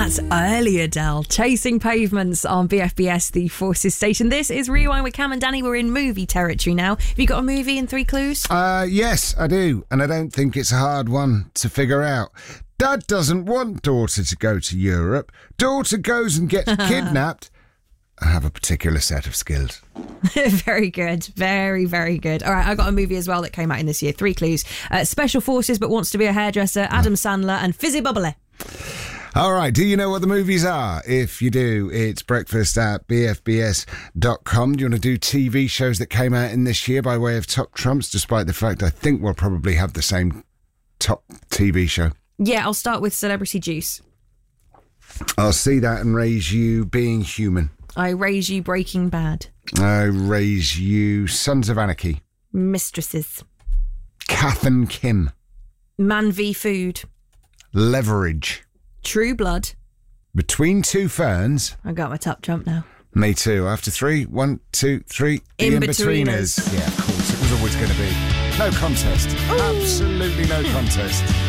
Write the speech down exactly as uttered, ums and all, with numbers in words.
That's early Adele, Chasing Pavements on B F B S, the Forces station. This is Rewind with Cam and Danny. We're in movie territory now. Have you got a movie in three clues? Uh, yes, I do. And I don't think it's a hard one to figure out. Dad doesn't want daughter to go to Europe. Daughter goes and gets kidnapped. I have a particular set of skills. Very good. Very, very good. All right, I got a movie as well that came out in this year. Three clues. Uh, Special Forces but wants to be a hairdresser, Adam Sandler and Fizzy Bubbly. All right, do you know what the movies are? If you do, it's breakfast at b f b s dot com. Do you want to do T V shows that came out in this year by way of top trumps, despite the fact I think we'll probably have the same top T V show? Yeah, I'll start with Celebrity Juice. I'll see that and raise you Being Human. I raise you Breaking Bad. I raise you Sons of Anarchy. Mistresses. Kath and Kim. Man v Food. Leverage. True Blood. Between Two Ferns. I got my top trump now. Me too. After three, one, two, three. In The Betweeners. In-Betweeners. Yeah, of course. It was always going to be. No contest. Ooh. Absolutely no contest.